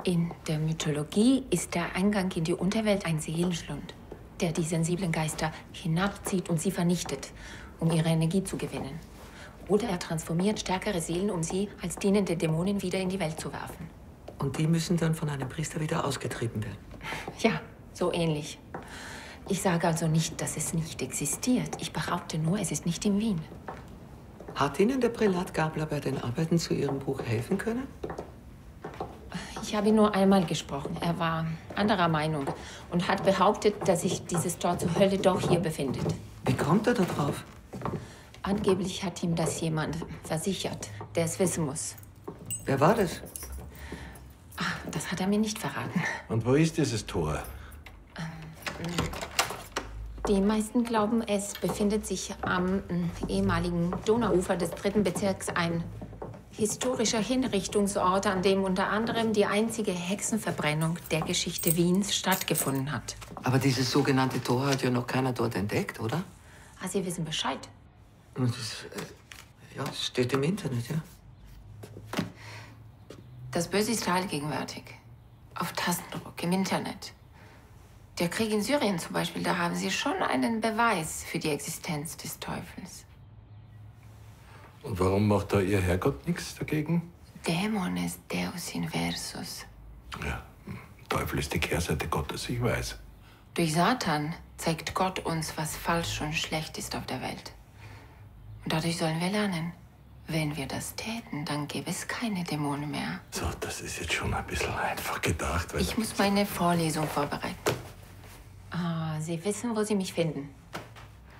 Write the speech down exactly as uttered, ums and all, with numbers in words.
In der Mythologie ist der Eingang in die Unterwelt ein Seelenschlund, der die sensiblen Geister hinabzieht und sie vernichtet, um ihre Energie zu gewinnen. Oder er transformiert stärkere Seelen, um sie als dienende Dämonen wieder in die Welt zu werfen. Und die müssen dann von einem Priester wieder ausgetrieben werden? Ja, so ähnlich. Ich sage also nicht, dass es nicht existiert. Ich behaupte nur, es ist nicht in Wien. Hat Ihnen der Prälat Gabler bei den Arbeiten zu Ihrem Buch helfen können? Ich habe ihn nur einmal gesprochen. Er war anderer Meinung und hat behauptet, dass sich dieses Tor zur Hölle doch hier befindet. Wie kommt er da drauf? Angeblich hat ihm das jemand versichert, der es wissen muss. Wer war das? Ach, das hat er mir nicht verraten. Und wo ist dieses Tor? Die meisten glauben, es befindet sich am äh, ehemaligen Donauufer des dritten Bezirks, ein historischer Hinrichtungsort, an dem unter anderem die einzige Hexenverbrennung der Geschichte Wiens stattgefunden hat. Aber dieses sogenannte Tor hat ja noch keiner dort entdeckt, oder? Ah, Sie wissen Bescheid. Das, äh, ja, das steht im Internet, ja. Das Böse ist allgegenwärtig. Auf Tastendruck, im Internet. Der Krieg in Syrien zum Beispiel, da haben Sie schon einen Beweis für die Existenz des Teufels. Und warum macht da Ihr Herrgott nichts dagegen? Dämones Deus inversus. Ja, Teufel ist die Kehrseite Gottes, ich weiß. Durch Satan zeigt Gott uns, was falsch und schlecht ist auf der Welt. Und dadurch sollen wir lernen. Wenn wir das täten, dann gäbe es keine Dämonen mehr. So, das ist jetzt schon ein bisschen einfach gedacht. Weil ich muss meine Vorlesung vorbereiten. Ah, Sie wissen, wo Sie mich finden.